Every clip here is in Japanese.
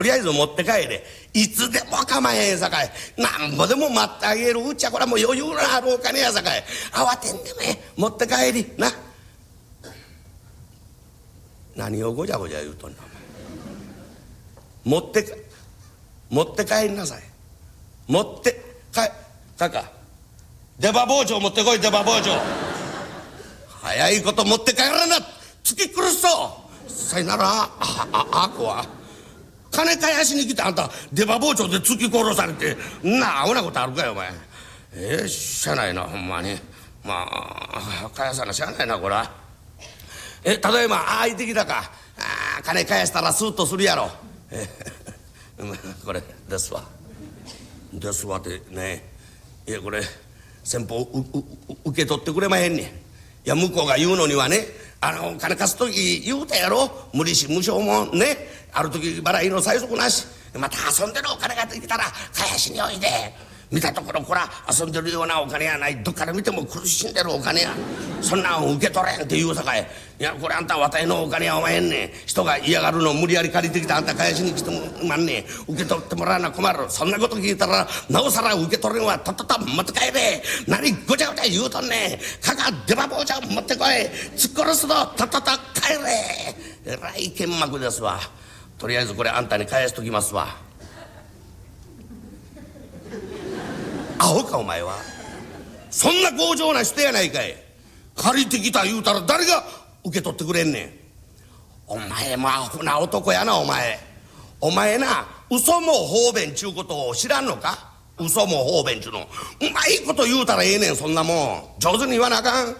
とりあえず持って帰れ。いつでも構えへんさかい。なんぼでも待ってあげる。うちはこれはもう余裕のあるお金やさかい。慌てんでもええ。持って帰りな。何をごちゃごちゃ言うとんの。持って帰りなさい。持ってか出刃包丁持ってこい。出刃包丁早いこと持って帰らな。突き苦しそうさいならあこは金返しに来てあんた出刃包丁で突き殺されてなあ危なことあるかよお前。しゃあないなほんまに。まあ返さなしゃあないなこら。例えば空いてきたか。金返したらスーッとするやろ。これですわってね。いやこれ先方受け取ってくれまへんねん。いや向こうが言うのにはね金貸す時言うたやろ。無利子無償もねある時払いの催促なし。また遊んでるお金ができたら返しにおいで。見たところこら遊んでるようなお金やない。どっから見ても苦しんでるお金や。そんなん受け取れんって言うさかい。いやこれあんたわたいのお金やおまへんねん。人が嫌がるの無理やり借りてきたあんた返しに来てもまんねん。受け取ってもらわな困る。そんなこと聞いたらなおさら受け取れんわ。とっとと持って帰れ。何ごちゃごちゃ言うとんねん。出刃包丁持ってこい。突っ殺すぞ。とっとと帰れ。えらい剣幕ですわ。とりあえずこれあんたに返しときますわ。アホかお前は。そんな強情な人やないかい。借りてきた言うたら誰が受け取ってくれんねん。お前もアホな男やなお前。お前な嘘も方便ちゅうことを知らんのか。嘘も方便ちゅうのうまいこと言うたらええねん。そんなもん上手に言わなあかん。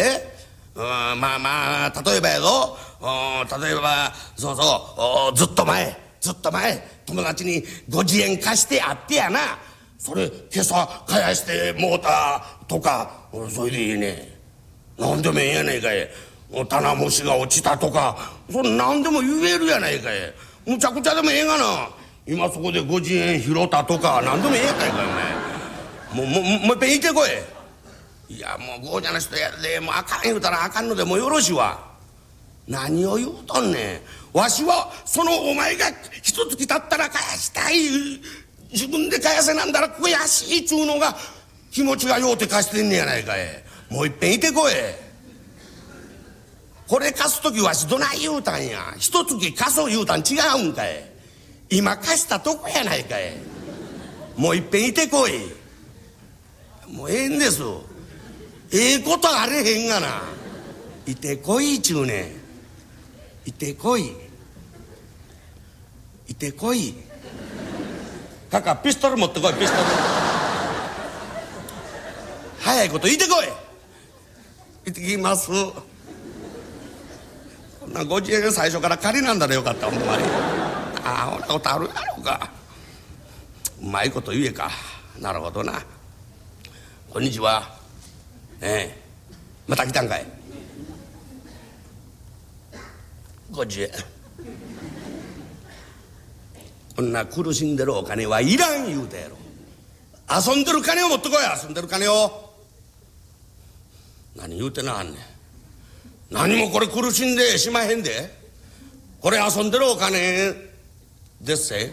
まあ例えばやぞ。例えばそうずっと前友達に50円貸してあってやな。それ今朝返してもうたとかそれでいいね。何でもええやないかい。棚虫が落ちたとかそれ何でも言えるやないかい。むちゃくちゃでもええがな。今そこで50円拾ったとか何でもええやないかいお前。もういっぺん言ってこい。いやもう強者な人やでもうあかん言うたらあかんのでもよろしいわ。何を言うとんねん。わしはそのお前が一月経ったら返したい自分で返せなんだら悔しいっちゅうのが気持ちがようて貸してんねやないかい。もういっぺんいてこい。これ貸す時わしどない言うたんや。一月貸そう言うたん違うんかい。今貸したとこやないかい。もういっぺんいてこい。もうええんです。ええことあれへんがな。いてこいちゅうねん。いてこいピストル持ってこい。ピストル早いこと言ってこい。行ってきます。こんな50円最初から借りなんだらよかったほんまに。ほんなことあるやろうか。うまいこと言えか。なるほどな。こんにちは。また来たんかい。50円こんな苦しんでるお金はいらん言うたやろ。遊んでる金を持ってこい。遊んでる金を。何言うてなはんねん。何もこれ苦しんでしまへんで。これ遊んでるお金ですせ。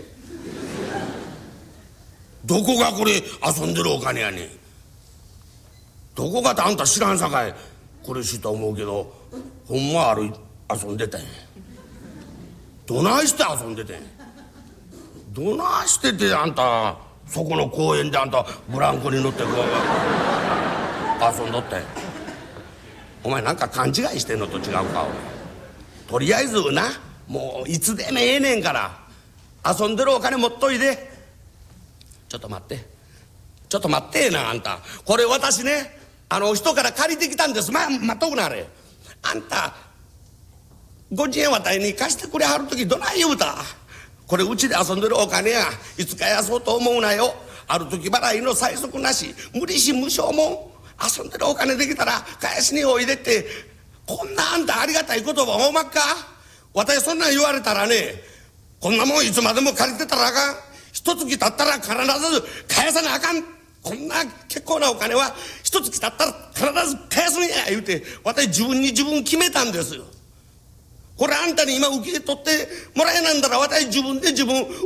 どこがこれ遊んでるお金やねん。どこがってあんた知らんさかい。これ知った思うけどほんま遊んでたんや。どないして遊んでてん。どないしててあんたそこの公園であんたブランコに乗ってこう遊んどってん。お前なんか勘違いしてんのと違うか。とりあえずなもういつでもええねんから遊んでるお金持っといで。ちょっと待ってえなあんた。これ私ね人から借りてきたんです。待っとくなあれ。あんた50円渡りに貸してくれはる時どない言うた。これうちで遊んでるお金や。いつ返そうと思うなよ。ある時払いの催促なし無利子無償も遊んでるお金できたら返しにおいでって。こんなあんたありがたい言葉ほんまっか。私そんなん言われたらねこんなもんいつまでも借りてたらあかん。一月経ったら必ず返さなあかん。こんな結構なお金は一月経ったら必ず返すんや言うて私自分に自分決めたんですよ。 これあんたに今受け取ってもらえなんだら私自分で自分